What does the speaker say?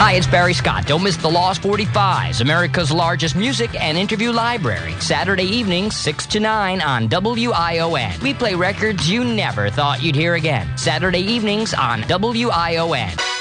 Hi, it's Barry Scott. Don't miss the Lost 45s, America's largest music and interview library. Saturday evenings, 6 to 9 on WION. We play records you never thought you'd hear again. Saturday evenings on WION.